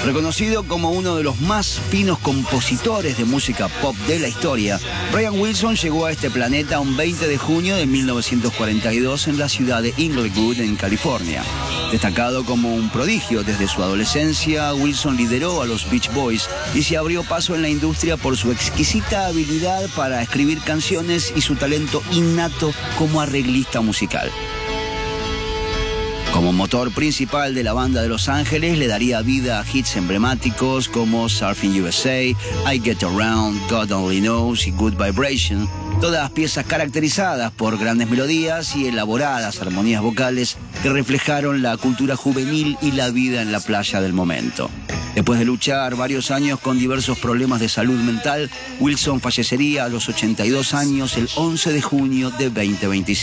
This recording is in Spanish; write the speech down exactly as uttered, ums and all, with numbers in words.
Reconocido como uno de los más finos compositores de música pop de la historia, Brian Wilson llegó a este planeta un veinte de junio de mil novecientos cuarenta y dos en la ciudad de Inglewood, en California. Destacado como un prodigio desde su adolescencia, Wilson lideró a los Beach Boys y se abrió paso en la industria por su exquisita habilidad para escribir canciones y su talento innato como arreglista musical. Como motor principal de la banda de Los Ángeles, le daría vida a hits emblemáticos como Surfing U S A, I Get Around, God Only Knows y Good Vibration, todas piezas caracterizadas por grandes melodías y elaboradas armonías vocales que reflejaron la cultura juvenil y la vida en la playa del momento. Después de luchar varios años con diversos problemas de salud mental, Wilson fallecería a los ochenta y dos años el once de junio de dos mil veinticinco.